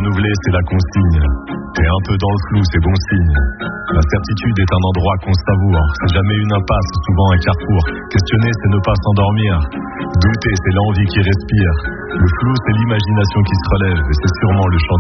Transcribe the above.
renouvelé, c'est la consigne. Et un peu dans le flou, c'est bon signe. L'incertitude est un endroit qu'on savoure. C'est jamais une impasse, souvent un carrefour. Questionner, c'est ne pas s'endormir. Douter, c'est l'envie qui respire. Le flou, c'est l'imagination qui se relève. Et c'est sûrement le chant